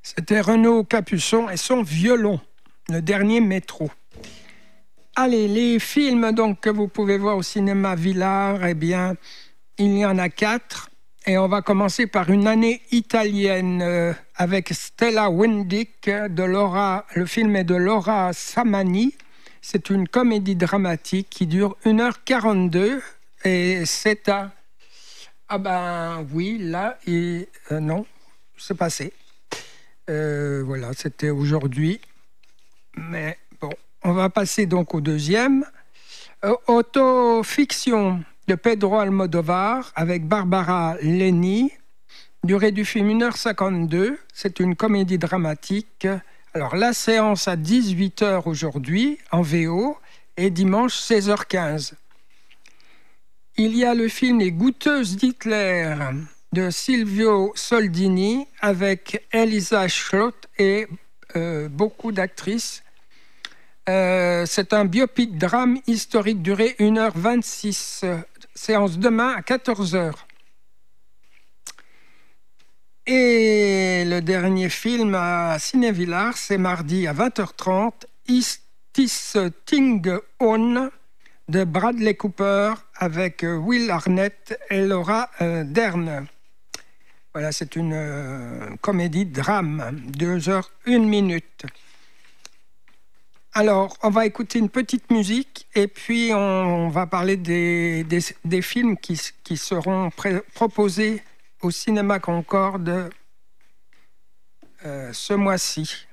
C'était Renaud Capuçon et son violon, le dernier métro. Allez, les films donc, que vous pouvez voir au cinéma Villars, eh bien, il y en a 4. Et on va commencer par une année italienne avec Stella Wendick. Le film est de Laura Samani. C'est une comédie dramatique qui dure 1h42. Et c'est à... Ah ben oui, là, non, c'est passé. Voilà, c'était aujourd'hui. Mais bon, on va passer donc au deuxième. Autofiction de Pedro Almodovar avec Barbara Leni. Durée du film 1h52. C'est une comédie dramatique. Alors, la séance à 18h aujourd'hui en VO et dimanche 16h15. Il y a le film Les Goûteuses d'Hitler de Silvio Soldini avec Elisa Schlott et beaucoup d'actrices. C'est un biopic drame historique durée 1h26. Séance demain à 14h. Et le dernier film à Ciné-Villars, c'est mardi à 20h30, Is This Thing On de Bradley Cooper avec Will Arnett et Laura Dern. Voilà, c'est une comédie drame, 2h01. Alors, on va écouter une petite musique et puis on va parler des films qui seront proposés au Cinéma Concorde ce mois-ci.